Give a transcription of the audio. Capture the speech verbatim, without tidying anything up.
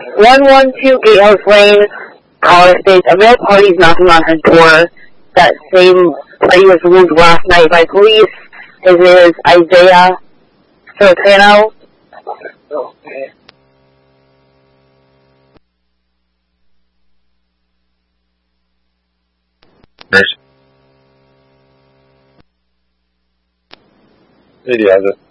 one one two Gatehouse Lane, caller states, a male party is knocking on her door. That same party was removed last night by police. His name is Isaiah Serrano. Okay. Maybe has it.